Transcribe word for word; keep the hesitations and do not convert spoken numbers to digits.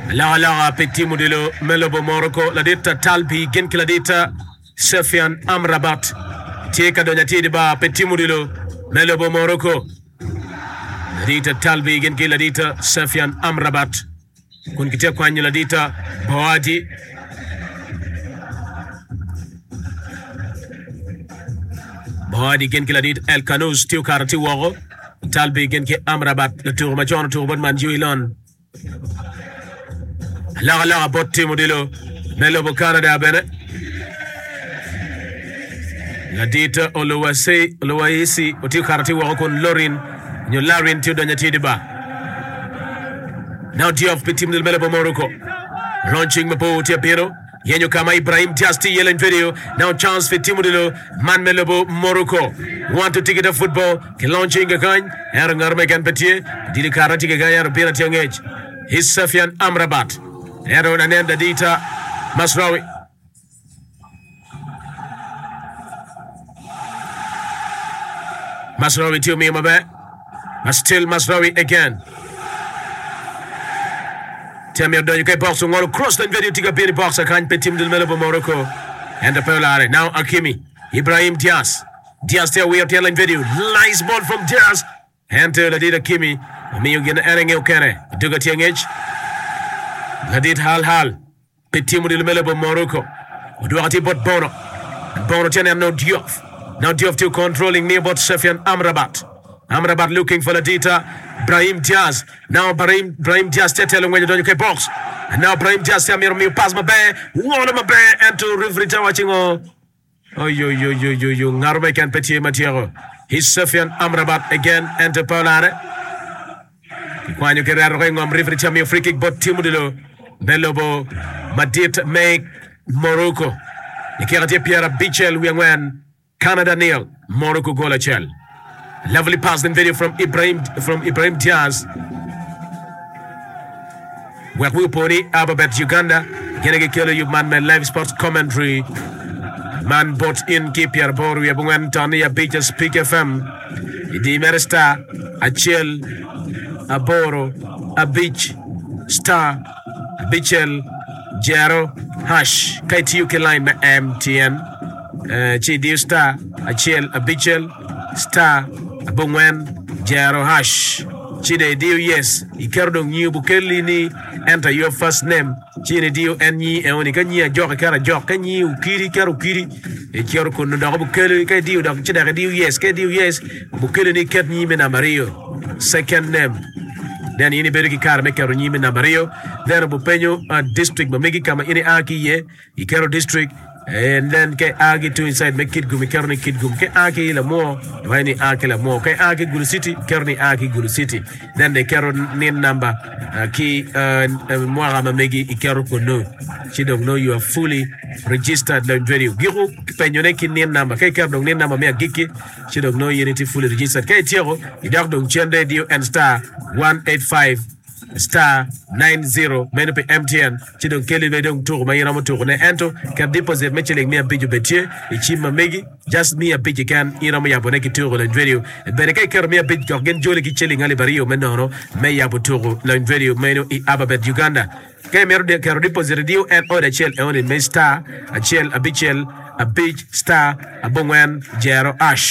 La la petit modelo Melobo Morocco la dita Talbi gen la dita Sofiane Amrabat Tika donya tidi ba petit modelo Melobo Morocco la dita Talbi gen la dita Sofiane Amrabat kun kitia kwanyi la dita Boadi Boadi gen la dita El Kanous tiu karati woro Talbi gen ki Amrabat le tour ma jono tour bon man Juilon La la botti modelo Melobo Canada bene la dita Oluwase Oluwaisi oti karati wa kon Lorin nyo Larin ti donya ti ba now Diouf petit modelo Melobo Morocco launching mapo ti apero yenyo kama Ibrahim Diaz ti yellow video now chance for petit modelo man Melobo Morocco want to ticket of football ki launching again er ngarme kan petit dili karati ga yar pira ti ngej his Sofiane Amrabat Ero nanenda dita Masraoui Masraoui to me mabe but still Masraoui again Temir donyo kay box ngolo cross the video tiga bini box akan petit del Melobo Morocco and the pelare now Hakimi Ibrahim Diaz Diaz there we are telling video nice ball from Diaz enter the dita Hakimi mi you gonna erenge okere duga tiangage Hadid hal hal petit modelo Melobo Morocco Duati bot Bono Bono tena no Diouf now Diouf still controlling near bot Sofiane Amrabat Amrabat looking for Ladita Brahim Diaz now Brahim Brahim Diaz telling when you don't box and now Brahim Diaz Samir mi pass my bear one of my bear and to referee watching oh oh yo yo yo yo yo ngarbe kan petit Mathieu his Sofiane Amrabat again enter Paulare Kwanyo kera ngom referee chami free kick bot Timodelo Melobo Madit make Morocco Nikirati Pierre Bichel Wiangwan Canada nil Morocco goal achel lovely pass in video from Ibrahim from Ibrahim Diaz Wakwu Pony Ababet Uganda Genege Kilo you man man live sports commentary man bot in ki Pierre Boru Yabungwan Tony Abidja Speak F M Idi Meresta Achel Aboro Abich Star Bichel Jero Hash K T U K line ma M T N uh, Chi Dio Star Achel Bichel Star Bungwen Jero Hash Chi de Dio yes Ikerdo New Bukeli ni enter your first name Chi de Dio N-Y Eoni Kanyi Jok Kara Jok Kanyi Ukiri Kara Ukiri Ekero Kono Dako Bukeli Kai Dio Dako Chidaka Dio yes Kai Dio yes Bukeli ni Ket Nyi Mena Mario second name then ini beri kikar me kero nyime na Mario then bupenyo uh, district mamegi kama ini aki ye ikero district and then ke aki to inside me kid gum kero ni kid gum ke aki la mo wani aki la mo ke aki Gulu City kero ni aki Gulu City then de kero ni number uh, ki uh, mo mamegi ikero kono she don't know you are fully registered like video giro penyo ne kin ni number ke kero dong ni number me giki she don't know you need to fully registered ke tiero idak dong chende dio and star one eight five star nine zero menu pe M T N ci don keli be don tour ma yiramo tour ne ento ka deposit me chele mi abijo betie e ci ma megi just mi abijo kan yiramo yabo ne ki tour le video be kay ker mi abijo gen jole ki chele ngali bari yo menono me yabo tour le video menu i Ababet Uganda kay meru de ker deposit dio and order chel e on me star a chel abichel a beach star a bongwen jero ash